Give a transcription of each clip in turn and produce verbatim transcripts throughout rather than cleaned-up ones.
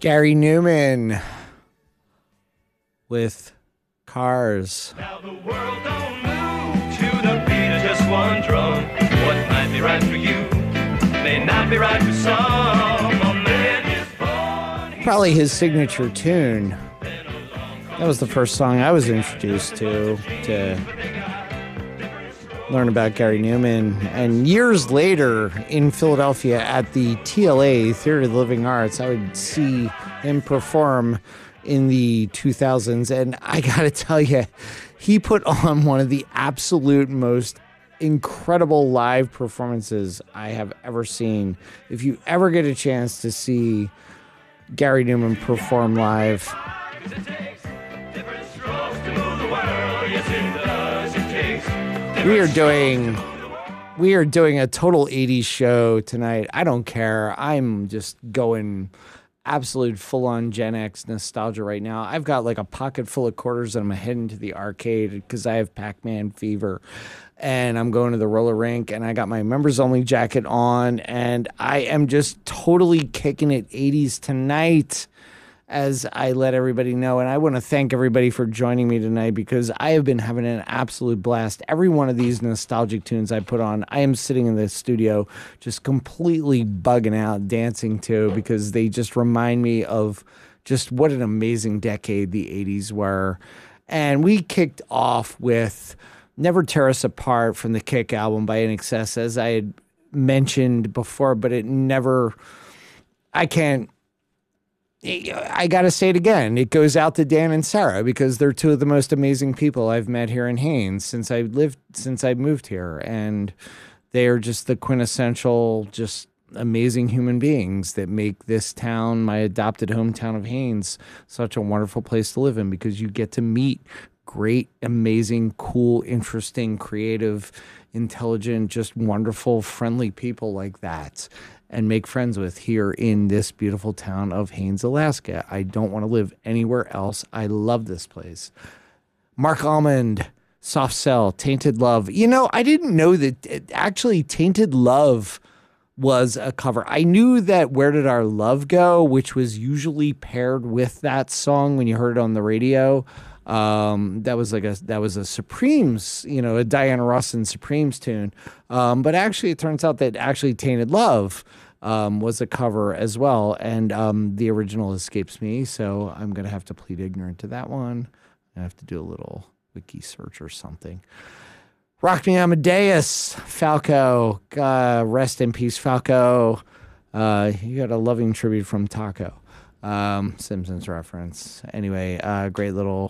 Gary Newman with Cars. Now the world don't move to the beat of just one drum. What might be right for you may not be right for some. A man is born. Probably his signature tune. That was the first song I was introduced to to learn about Gary Newman. And years later in Philadelphia at the T L A, Theater of the Living Arts, I would see him perform in the two thousands. And I gotta tell you, he put on one of the absolute most incredible live performances I have ever seen. If you ever get a chance to see Gary Newman perform live, we are doing we are doing a total eighties show tonight. I don't care. I'm just going absolute full-on Gen X nostalgia right now. I've got like a pocket full of quarters and I'm heading to the arcade because I have Pac-Man fever. And I'm going to the roller rink and I got my members only jacket on and I am just totally kicking it eighties tonight as I let everybody know. And I want to thank everybody for joining me tonight because I have been having an absolute blast. Every one of these nostalgic tunes I put on, I am sitting in the studio just completely bugging out, dancing to, because they just remind me of just what an amazing decade the eighties were. And we kicked off with Never Tear Us Apart from the Kick album by I N X S, as I had mentioned before, but it never, I can't, I got to say it again. It goes out to Dan and Sarah because they're two of the most amazing people I've met here in Haines since I lived, since I moved here. And they are just the quintessential, just amazing human beings that make this town, my adopted hometown of Haines, such a wonderful place to live in because you get to meet great, amazing, cool, interesting, creative, intelligent, just wonderful, friendly people like that and make friends with here in this beautiful town of Haines, Alaska. I don't want to live anywhere else. I love this place. Mark Almond, Soft Cell, Tainted Love. You know, I didn't know that it, actually Tainted Love was a cover. I knew that Where Did Our Love Go, which was usually paired with that song when you heard it on the radio. Um, that was like a, that was a Supremes, you know, a Diana Ross and Supremes tune. Um, but actually it turns out that actually Tainted Love, um, was a cover as well. And, um, the original escapes me. So I'm going to have to plead ignorant to that one. I have to do a little wiki search or something. Rock Me Amadeus, Falco, uh, rest in peace, Falco. Uh, you got a loving tribute from Taco. Um, Simpsons reference. Anyway, uh, great little,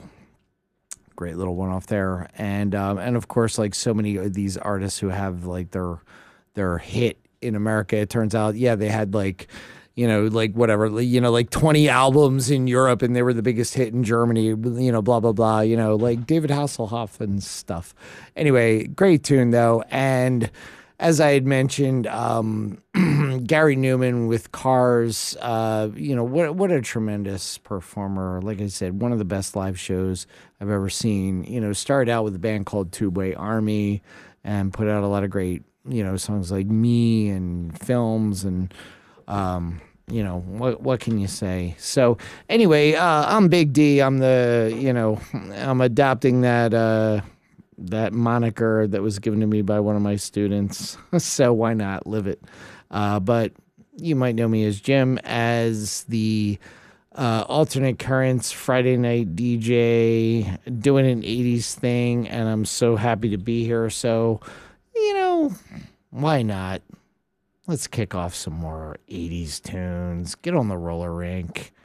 great little one off there. And, um, and of course, like so many of these artists who have like their, their hit in America, it turns out, yeah, they had like, you know, like whatever, you know, like twenty albums in Europe and they were the biggest hit in Germany, you know, blah, blah, blah, you know, like David Hasselhoff and stuff. Anyway, great tune though. And as I had mentioned, um, Gary Newman with Cars, uh, you know, what what a tremendous performer. Like I said, one of the best live shows I've ever seen. You know, started out with a band called Tubeway Army and put out a lot of great, you know, songs like Me and Films and, um, you know, what what can you say? So anyway, uh, I'm Big D. I'm the, you know, I'm adopting that, uh, that moniker that was given to me by one of my students. So why not live it? Uh, but you might know me as Jim, as the uh, alternate currents Friday night D J, doing an eighties thing, and I'm so happy to be here. So, you know, why not? Let's kick off some more eighties tunes. Get on the roller rink.